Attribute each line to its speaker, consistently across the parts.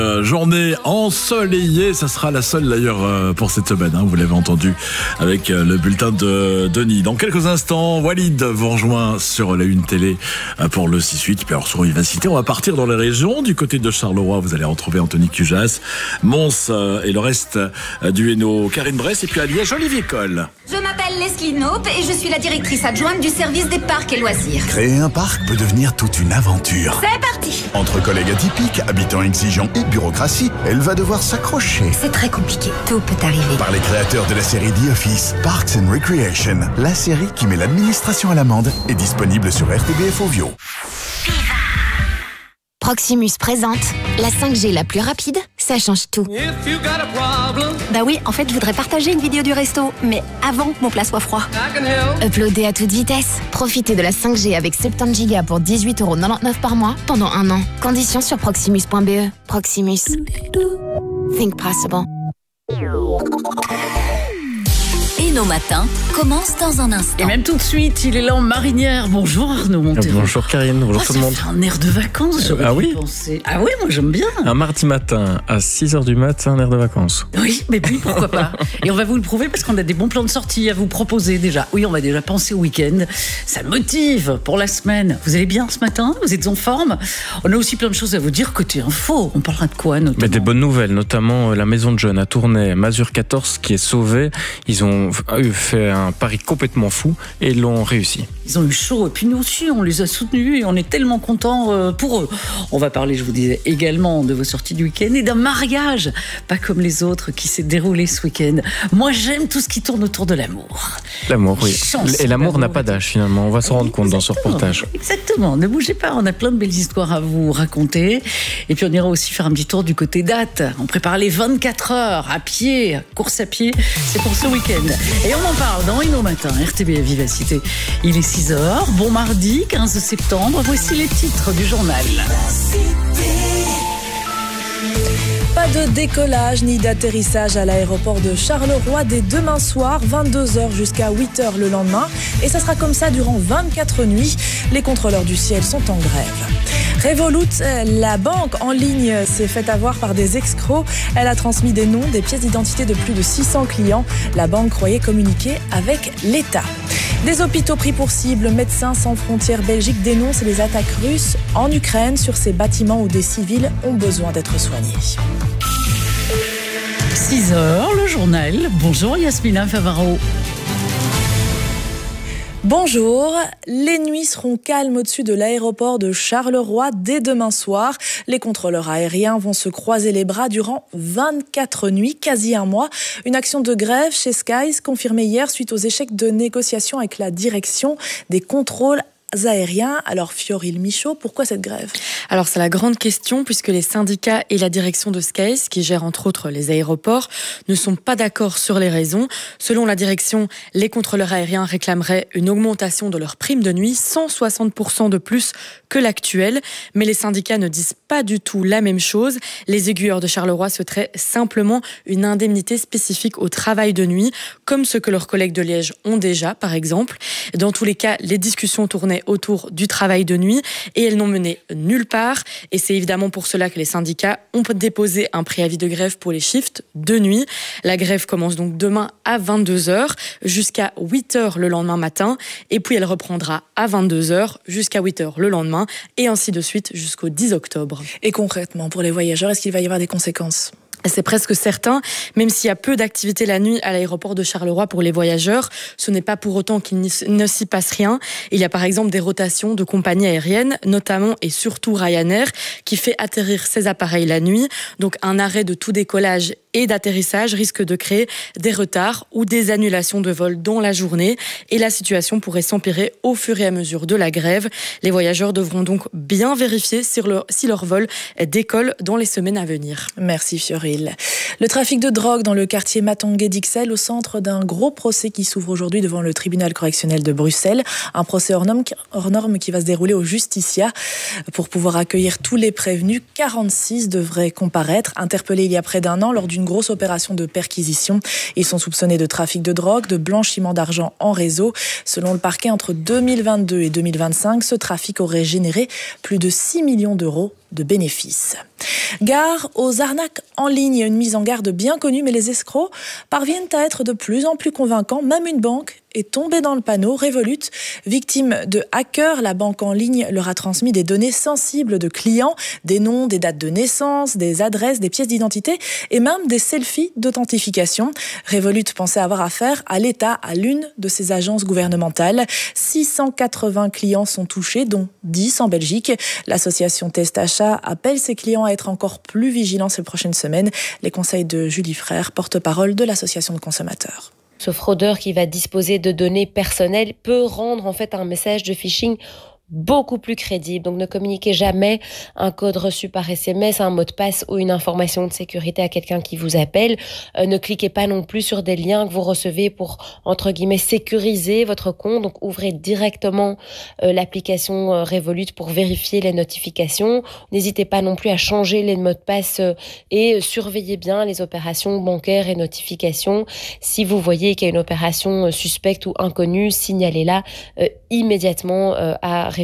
Speaker 1: Journée ensoleillée, ça sera la seule d'ailleurs pour cette semaine, vous l'avez entendu avec le bulletin de Denis. Dans quelques instants, Walid vous rejoint sur la Une Télé pour le 6-8. Puis alors sur Vivacité, on va partir dans les régions. Du côté de Charleroi, vous allez retrouver Anthony Cujas, Mons et le reste du Hainaut, Karine Bress, et puis à Liège, Olivier Coll.
Speaker 2: Je m'appelle Leslie Knope et je suis la directrice adjointe du service des parcs et loisirs.
Speaker 3: Créer un parc peut devenir toute une aventure.
Speaker 2: C'est parti!
Speaker 3: Entre collègues atypiques, habitants exigeants et bureaucratie, elle va devoir s'accrocher.
Speaker 2: C'est très compliqué, tout peut arriver.
Speaker 3: Par les créateurs de la série The Office, Parks and Recreation, la série qui met l'administration à l'amende, est disponible sur RTBF Ovio.
Speaker 4: Proximus présente la 5G la plus rapide, ça change tout.
Speaker 5: Bah oui, en fait, je voudrais partager une vidéo du resto, mais avant que mon plat soit froid.
Speaker 4: Uploader à toute vitesse. Profitez de la 5G avec 70 Go pour 18,99€ par mois pendant 1 an. Conditions sur proximus.be. Proximus. Think possible.
Speaker 6: Et nos matins commencent dans un instant.
Speaker 7: Et même tout de suite, il est là en marinière. Bonjour Arnaud Montero.
Speaker 8: Bonjour Karine, bonjour tout le monde.
Speaker 7: Ça fait un air de vacances, j'aurais
Speaker 8: Ah
Speaker 7: pu
Speaker 8: oui
Speaker 7: penser. Ah oui, moi j'aime bien.
Speaker 8: Un mardi matin à 6h du mat, c'est un air de vacances.
Speaker 7: Oui, mais puis pourquoi pas. Et on va vous le prouver parce qu'on a des bons plans de sortie à vous proposer déjà. Oui, on va déjà penser au week-end. Ça motive pour la semaine. Vous allez bien ce matin? Vous êtes en forme? On a aussi plein de choses à vous dire côté info. On parlera de quoi notamment?
Speaker 8: Mais des bonnes nouvelles, notamment la maison de jeunes à Tournai, Mazur 14 qui est sauvée. Ils ont fait un pari complètement fou et ils l'ont réussi.
Speaker 7: Ils ont eu chaud et puis nous aussi on les a soutenus et on est tellement contents pour eux. On va parler, je vous disais, également de vos sorties du week-end et d'un mariage, pas comme les autres qui s'est déroulé ce week-end. Moi j'aime tout ce qui tourne autour de l'amour.
Speaker 8: L'amour, oui.
Speaker 7: Chance,
Speaker 8: et l'amour n'a pas d'âge finalement, on va s'en rendre compte dans ce reportage.
Speaker 7: Exactement, ne bougez pas, on a plein de belles histoires à vous raconter. Et puis on ira aussi faire un petit tour du côté date. On prépare les 24 heures à pied, course à pied, c'est pour ce week-end. Et on en parle dans Inno Matin, RTBF Vivacité. Il est 6h, bon mardi 15 septembre, voici les titres du journal.
Speaker 9: Pas de décollage ni d'atterrissage à l'aéroport de Charleroi dès demain soir, 22h jusqu'à 8h le lendemain. Et ça sera comme ça durant 24 nuits. Les contrôleurs du ciel sont en grève. Revolut, la banque en ligne, s'est fait avoir par des escrocs. Elle a transmis des noms, des pièces d'identité de plus de 600 clients. La banque croyait communiquer avec l'État. Des hôpitaux pris pour cible, Médecins sans frontières Belgique dénonce les attaques russes en Ukraine sur ces bâtiments où des civils ont besoin d'être soignés.
Speaker 7: 6h, le journal. Bonjour Yasmina Favaro.
Speaker 9: Bonjour, les nuits seront calmes au-dessus de l'aéroport de Charleroi dès demain soir. Les contrôleurs aériens vont se croiser les bras durant 24 nuits, quasi un mois. Une action de grève chez Skies confirmée hier suite aux échecs de négociations avec la direction des contrôles aériens. Alors Fioril Michaud, pourquoi cette grève?
Speaker 10: Alors c'est la grande question puisque les syndicats et la direction de Skies, qui gèrent entre autres les aéroports, ne sont pas d'accord sur les raisons. Selon la direction, les contrôleurs aériens réclameraient une augmentation de leur prime de nuit, 160% de plus que l'actuel. Mais les syndicats ne disent pas du tout la même chose. Les aiguilleurs de Charleroi souhaiteraient simplement une indemnité spécifique au travail de nuit, comme ce que leurs collègues de Liège ont déjà, par exemple. Dans tous les cas, les discussions tournaient autour du travail de nuit et elles n'ont mené nulle part. Et c'est évidemment pour cela que les syndicats ont déposé un préavis de grève pour les shifts de nuit. La grève commence donc demain à 22h jusqu'à 8h le lendemain matin et puis elle reprendra à 22h jusqu'à 8h le lendemain et ainsi de suite jusqu'au 10 octobre.
Speaker 9: Et concrètement, pour les voyageurs, est-ce qu'il va y avoir des conséquences ?
Speaker 10: C'est presque certain, même s'il y a peu d'activité la nuit à l'aéroport de Charleroi pour les voyageurs, ce n'est pas pour autant qu'il ne s'y passe rien. Il y a par exemple des rotations de compagnies aériennes, notamment et surtout Ryanair, qui fait atterrir ses appareils la nuit. Donc un arrêt de tout décollage et d'atterrissage risque de créer des retards ou des annulations de vol dans la journée. Et la situation pourrait s'empirer au fur et à mesure de la grève. Les voyageurs devront donc bien vérifier si leur vol décolle dans les semaines à venir.
Speaker 9: Merci Fioril. Le trafic de drogue dans le quartier Matongué d'Ixelles au centre d'un gros procès qui s'ouvre aujourd'hui devant le tribunal correctionnel de Bruxelles. Un procès hors norme qui va se dérouler au Justicia. Pour pouvoir accueillir tous les prévenus, 46 devraient comparaître. Interpellés il y a près d'un an lors d'une grosse opération de perquisition. Ils sont soupçonnés de trafic de drogue, de blanchiment d'argent en réseau. Selon le parquet, entre 2022 et 2025, ce trafic aurait généré plus de 6 millions d'euros de bénéfices. Gare aux arnaques en ligne, une mise en garde bien connue, mais les escrocs parviennent à être de plus en plus convaincants. Même une banque est tombée dans le panneau. Revolut, victime de hackers, la banque en ligne leur a transmis des données sensibles de clients, des noms, des dates de naissance, des adresses, des pièces d'identité et même des selfies d'authentification. Revolut pensait avoir affaire à l'État, à l'une de ses agences gouvernementales. 680 clients sont touchés, dont 10 en Belgique. L'association Test Achat appelle ses clients à être encore plus vigilants ces prochaines semaines. Les conseils de Julie Frère, porte-parole de l'association de consommateurs.
Speaker 11: Ce fraudeur qui va disposer de données personnelles peut rendre en fait un message de phishing beaucoup plus crédible. Donc ne communiquez jamais un code reçu par SMS, un mot de passe ou une information de sécurité à quelqu'un qui vous appelle. Ne cliquez pas non plus sur des liens que vous recevez pour, entre guillemets, sécuriser votre compte. Donc ouvrez directement l'application Revolut pour vérifier les notifications. N'hésitez pas non plus à changer les mots de passe et surveillez bien les opérations bancaires et notifications. Si vous voyez qu'il y a une opération suspecte ou inconnue, signalez-la immédiatement à Revolut.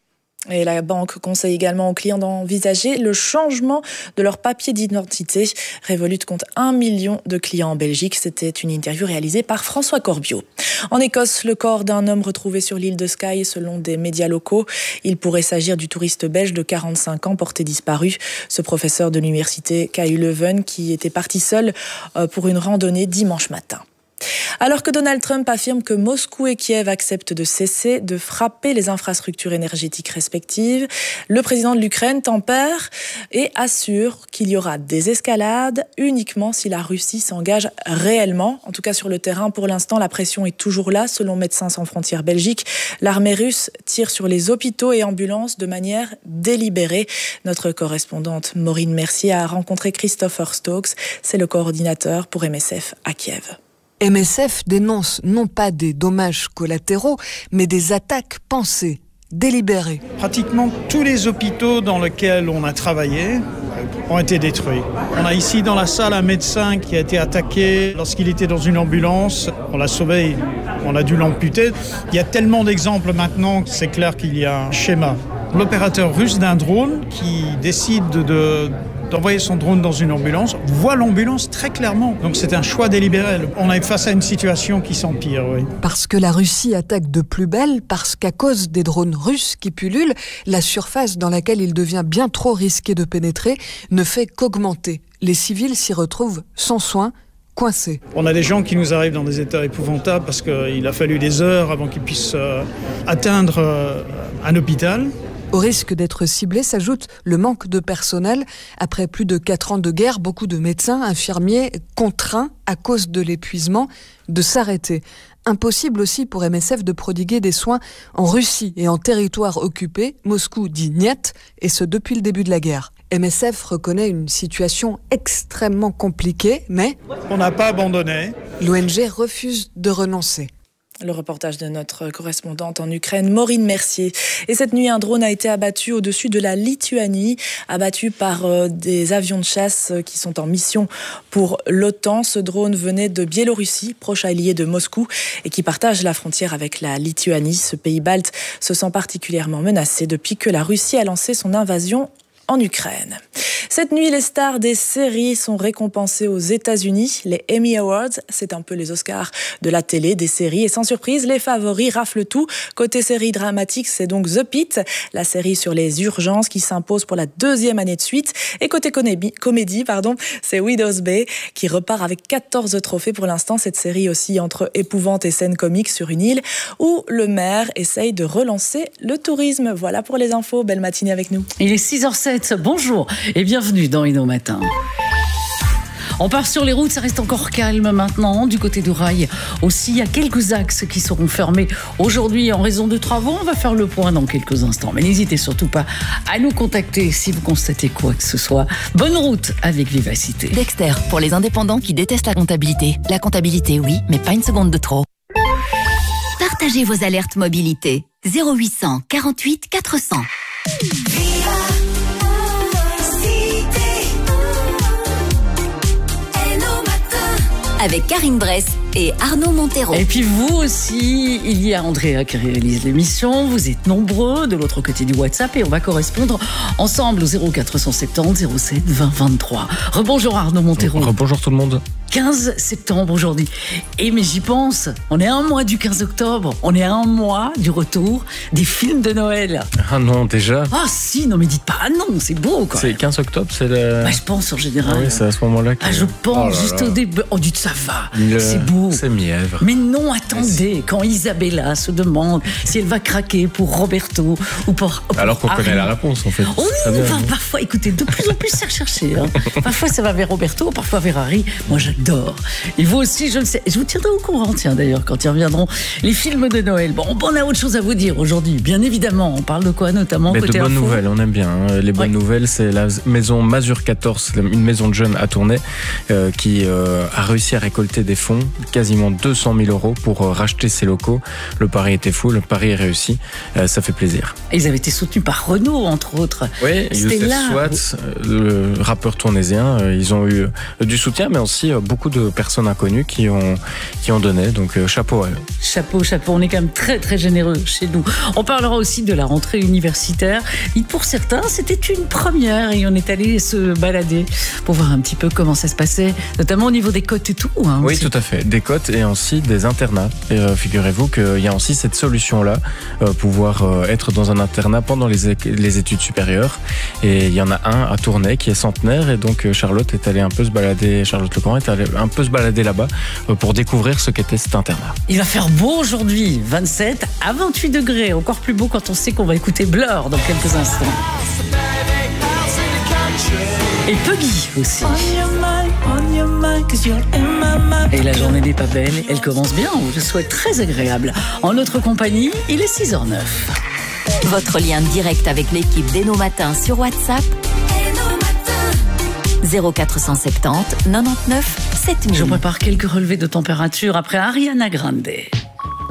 Speaker 9: Et la banque conseille également aux clients d'envisager le changement de leur papier d'identité. Revolut compte 1 million de clients en Belgique. C'était une interview réalisée par François Corbiot. En Écosse, le corps d'un homme retrouvé sur l'île de Skye selon des médias locaux. Il pourrait s'agir du touriste belge de 45 ans porté disparu. Ce professeur de l'université KU Leuven qui était parti seul pour une randonnée dimanche matin. Alors que Donald Trump affirme que Moscou et Kiev acceptent de cesser de frapper les infrastructures énergétiques respectives, le président de l'Ukraine tempère et assure qu'il y aura des escalades uniquement si la Russie s'engage réellement. En tout cas sur le terrain, pour l'instant, la pression est toujours là. Selon Médecins sans frontières Belgique, l'armée russe tire sur les hôpitaux et ambulances de manière délibérée. Notre correspondante Maureen Mercier a rencontré Christopher Stokes, c'est le coordinateur pour MSF à Kiev.
Speaker 12: MSF dénonce non pas des dommages collatéraux, mais des attaques pensées, délibérées.
Speaker 13: Pratiquement tous les hôpitaux dans lesquels on a travaillé ont été détruits. On a ici dans la salle un médecin qui a été attaqué lorsqu'il était dans une ambulance. On l'a sauvé, on a dû l'amputer. Il y a tellement d'exemples maintenant que c'est clair qu'il y a un schéma. L'opérateur russe d'un drone qui décide d'envoyer son drone dans une ambulance, voit l'ambulance très clairement. Donc c'est un choix délibéré. On est face à une situation qui s'empire, oui.
Speaker 12: Parce que la Russie attaque de plus belle, parce qu'à cause des drones russes qui pullulent, la surface dans laquelle il devient bien trop risqué de pénétrer ne fait qu'augmenter. Les civils s'y retrouvent sans soin, coincés.
Speaker 13: On a des gens qui nous arrivent dans des états épouvantables parce qu'il a fallu des heures avant qu'ils puissent atteindre un hôpital.
Speaker 12: Au risque d'être ciblé s'ajoute le manque de personnel. Après plus de 4 ans de guerre, beaucoup de médecins, infirmiers contraints, à cause de l'épuisement, de s'arrêter. Impossible aussi pour MSF de prodiguer des soins en Russie et en territoire occupé. Moscou dit niet, et ce depuis le début de la guerre. MSF reconnaît une situation extrêmement compliquée, mais
Speaker 13: on n'a pas abandonné.
Speaker 12: L'ONG refuse de renoncer.
Speaker 9: Le reportage de notre correspondante en Ukraine, Maureen Mercier. Et cette nuit, un drone a été abattu au-dessus de la Lituanie, abattu par des avions de chasse qui sont en mission pour l'OTAN. Ce drone venait de Biélorussie, proche allié de Moscou, et qui partage la frontière avec la Lituanie. Ce pays balte se sent particulièrement menacé depuis que la Russie a lancé son invasion en Ukraine. Cette nuit, les stars des séries sont récompensées aux États-Unis. Les Emmy Awards, c'est un peu les Oscars de la télé, des séries. Et sans surprise, les favoris raflent tout. Côté série dramatique, c'est donc The Pitt, la série sur les urgences qui s'impose pour la 2e année de suite. Et côté comédie, c'est Widow's Bay qui repart avec 14 trophées pour l'instant. Cette série aussi entre épouvante et scènes comiques sur une île où le maire essaye de relancer le tourisme. Voilà pour les infos. Belle matinée avec nous.
Speaker 7: Il est 6h07. Bonjour et bienvenue dans Inno Matin. On part sur les routes, ça reste encore calme maintenant. Du côté du rail aussi, il y a quelques axes qui seront fermés aujourd'hui en raison de travaux. On va faire le point dans quelques instants. Mais n'hésitez surtout pas à nous contacter si vous constatez quoi que ce soit. Bonne route avec vivacité.
Speaker 6: Dexter, pour les indépendants qui détestent la comptabilité. La comptabilité, oui, mais pas une seconde de trop. Partagez vos alertes mobilité. 0800 48 400. Avec Karine Bress et Arnaud Montero.
Speaker 7: Et puis vous aussi, il y a Andrea qui réalise l'émission. Vous êtes nombreux de l'autre côté du WhatsApp et on va correspondre ensemble au 0470 07 20 23. Rebonjour Arnaud Montero.
Speaker 8: Rebonjour tout le monde.
Speaker 7: 15 septembre aujourd'hui. Et mais j'y pense, on est à un mois du 15 octobre, on est à un mois du retour des films de Noël.
Speaker 8: Ah non, déjà.
Speaker 7: Ah si, non mais dites pas ah non, c'est beau quoi.
Speaker 8: C'est 15 octobre, c'est le...
Speaker 7: Bah, je pense en général.
Speaker 8: Ah oui, c'est à ce moment-là que...
Speaker 7: Ah je pense, juste au début. Oh dites ça va, c'est beau.
Speaker 8: C'est mièvre.
Speaker 7: Mais non, attendez, quand Isabella se demande si elle va craquer pour Roberto ou pour
Speaker 8: alors qu'on
Speaker 7: Harry.
Speaker 8: connaît la réponse en fait.
Speaker 7: Oh oui, parfois, écoutez, de plus en plus c'est recherché. Hein. Parfois ça va vers Roberto, parfois vers Harry. Moi j'adore. Et vous aussi, je le sais. Je vous tiendrai au courant, tiens d'ailleurs, quand ils reviendront les films de Noël. Bon, on a autre chose à vous dire aujourd'hui. Bien évidemment, on parle de quoi notamment côté
Speaker 8: de bonnes
Speaker 7: info.
Speaker 8: nouvelles, on aime bien. Hein. Les bonnes nouvelles, c'est la maison Mazur 14, une maison de jeunes à Tournai, qui a réussi à récolter des fonds, quasiment 200 000 euros pour racheter ses locaux. Le pari était fou, le pari est réussi. Ça fait plaisir.
Speaker 7: Et ils avaient été soutenus par Renault, entre autres.
Speaker 8: Oui, Youssef Swat, le rappeur tournaisien, ils ont eu du soutien, mais aussi beaucoup de personnes inconnues qui ont donné. Donc chapeau à eux.
Speaker 7: Chapeau. On est quand même très très généreux chez nous. On parlera aussi de la rentrée universitaire. Et pour certains, c'était une première et on est allé se balader pour voir un petit peu comment ça se passait, notamment au niveau des cotes et tout. Hein,
Speaker 8: oui,
Speaker 7: aussi.
Speaker 8: tout à fait. Des cotes et aussi des internats. Et figurez-vous qu'il y a aussi cette solution-là, pouvoir être dans un internat pendant les études supérieures. Et il y en a un à Tournai qui est centenaire. Et donc Charlotte est allée un peu se balader, Charlotte Legrand est allée un peu se balader là-bas pour découvrir ce qu'était cet internat.
Speaker 7: Il va faire beau aujourd'hui, 27 à 28 degrés. Encore plus beau quand on sait qu'on va écouter Blur dans quelques instants. Et Puggy aussi. Et la journée n'est pas belle, elle commence bien, je vous souhaite très agréable. En notre compagnie, il est 6h09.
Speaker 6: Votre lien direct avec l'équipe d'Eno Matin sur WhatsApp 0470 99 7000.
Speaker 7: Je prépare quelques relevés de température après Ariana Grande.